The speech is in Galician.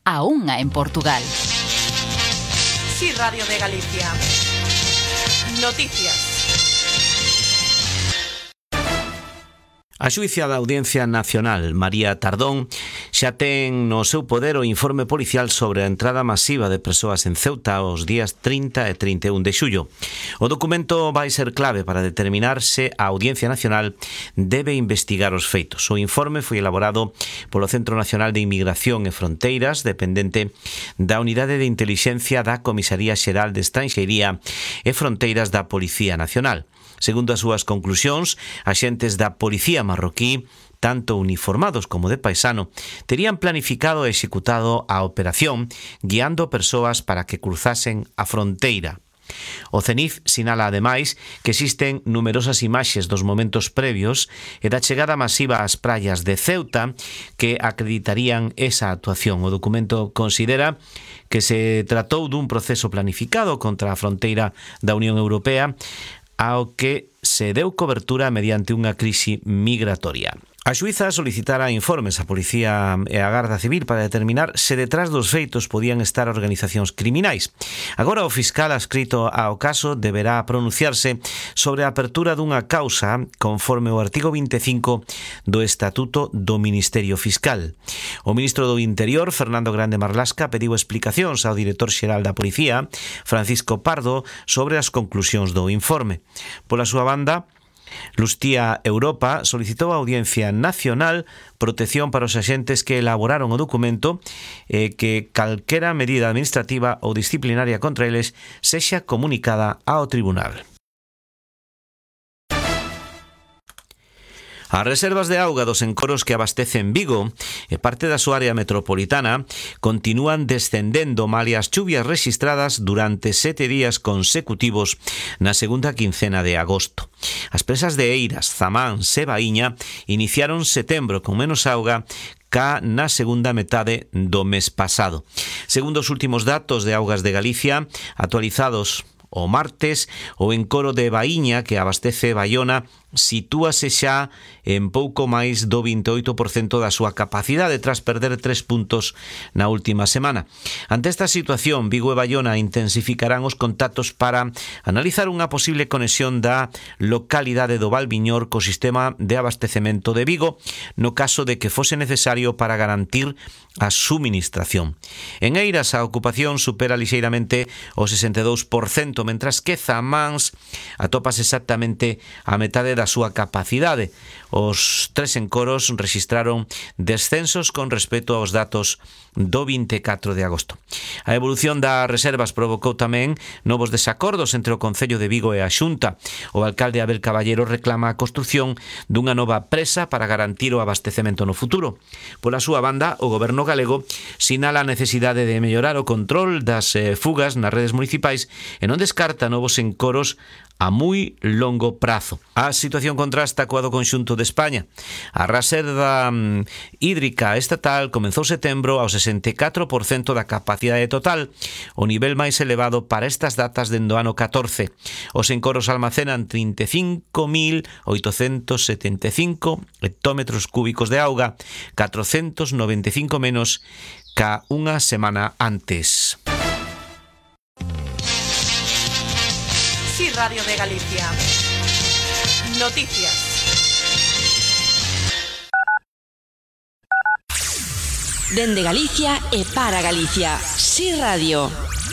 a unha en Portugal. Sí, Radio de Galicia. Noticias. A xuíza da Audiencia Nacional, María Tardón, xa ten no seu poder o informe policial sobre a entrada masiva de persoas en Ceuta os días 30 e 31 de xullo. O documento vai ser clave para determinar se a Audiencia Nacional debe investigar os feitos. O informe foi elaborado polo Centro Nacional de Inmigración e Fronteiras, dependente da Unidade de Intelixencia da Comisaría Xeral de Estranxeiría e Fronteiras da Policía Nacional. Segundo as súas conclusións, axentes da Policía marroquí, tanto uniformados como de paisano, terían planificado e executado a operación guiando persoas para que cruzasen a fronteira. O CENIF sinala ademais que existen numerosas imaxes dos momentos previos e da chegada masiva ás praias de Ceuta que acreditarían esa actuación. O documento considera que se tratou dun proceso planificado contra a fronteira da Unión Europea ao que se deu cobertura mediante unha crise migratoria. A xuíza solicitara informes á Policía e á Garda Civil para determinar se detrás dos feitos podían estar organizacións criminais. Agora o fiscal adscrito ao caso deberá pronunciarse sobre a apertura dunha causa conforme o artigo 25 do Estatuto do Ministerio Fiscal. O ministro do Interior, Fernando Grande Marlasca, pediu explicacións ao director xeral da Policía, Francisco Pardo, sobre as conclusións do informe. Pola súa banda, Lustía Europa solicitou á Audiencia Nacional protección para os axentes que elaboraron o documento e que calquera medida administrativa ou disciplinaria contra eles sexa comunicada ao tribunal. As reservas de auga dos encoros que abastecen Vigo e parte da súa área metropolitana continúan descendendo malia as chuvias rexistradas durante 7 días consecutivos na segunda quincena de agosto. As presas de Eiras, Zamán e Baíña iniciaron setembro con menos auga cá na segunda metade do mes pasado. Segundo os últimos datos de Augas de Galicia, actualizados o martes, o encoro de Baíña, que abastece Baiona, sitúase xa en pouco máis do 28% da súa capacidade tras perder 3 puntos na última semana. Ante esta situación, Vigo e Baiona intensificarán os contactos para analizar unha posible conexión da localidade do Valviñor co sistema de abastecemento de Vigo, no caso de que fose necesario para garantir a suministración. En Eiras a ocupación supera lixeiramente o 62%, mentras que Zamáns atopas exactamente a metade da súa capacidade. Os 3 encoros rexistraron descensos con respecto aos datos do 24 de agosto. A evolución das reservas provocou tamén novos desacordos entre o Concello de Vigo e a Xunta. O alcalde Abel Caballero reclama a construción dunha nova presa para garantir o abastecemento no futuro. Pola súa banda, o goberno galego sinala a necesidade de mellorar o control das fugas nas redes municipais e non descarta novos encoros a moi longo prazo. A situación contrasta coa do conxunto de España. A reserva hídrica estatal comezou setembro ao 64% da capacidade total, o nivel máis elevado para estas datas dende o ano 14. Os encoros almacenan 35.875 hectómetros cúbicos de auga, 495 menos ca unha semana antes. Sí, Radio de Galicia. Noticias. Dende Galicia e para Galicia. Sí, Radio.